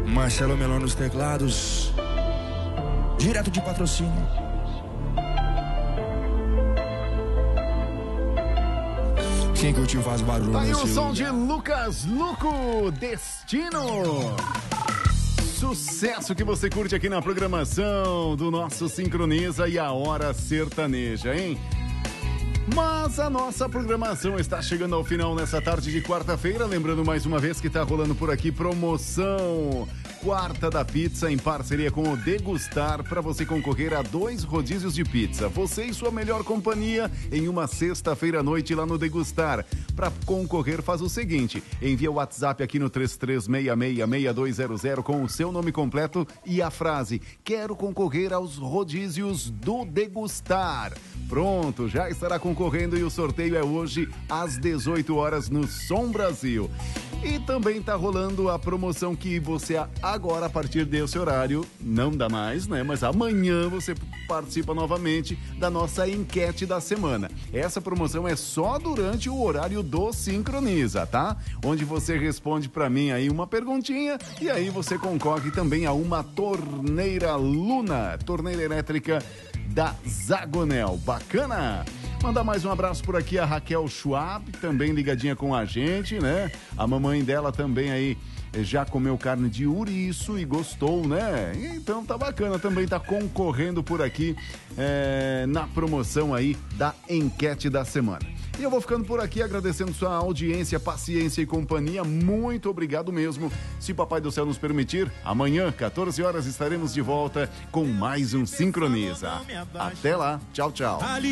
Marcelo Melão nos teclados, direto de Patrocínio. Quem curtiu faz barulho. Tá aí o som de Lucas Luco, Destino. Sucesso que você curte aqui na programação do nosso Sincroniza e a Hora Sertaneja, hein? Mas a nossa programação está chegando ao final nessa tarde de quarta-feira. Lembrando mais uma vez que está rolando por aqui promoção Quarta da Pizza em parceria com o Degustar para você concorrer a 2 rodízios de pizza. Você e sua melhor companhia em uma sexta-feira à noite lá no Degustar. Para concorrer, faz o seguinte: envia o WhatsApp aqui no 33666200 com o seu nome completo e a frase: quero concorrer aos rodízios do Degustar. Pronto, já estará concorrendo e o sorteio é hoje às 18 horas no Som Brasil. E também tá rolando a promoção que você agora, a partir desse horário, não dá mais, né? Mas amanhã você participa novamente da nossa enquete da semana. Essa promoção é só durante o horário do Sincroniza, tá? Onde você responde pra mim aí uma perguntinha e aí você concorre também a uma torneira Luna, torneira elétrica da Zagonel. Bacana? Mandar mais um abraço por aqui a Raquel Schwab, também ligadinha com a gente, né? A mamãe dela também aí já comeu carne de ouriço e gostou, né? Então tá bacana, também tá concorrendo por aqui na promoção aí da enquete da semana. E eu vou ficando por aqui agradecendo sua audiência, paciência e companhia. Muito obrigado mesmo. Se o Papai do Céu nos permitir, amanhã, 14 horas, estaremos de volta com mais um Sincroniza. Até lá. Tchau, tchau.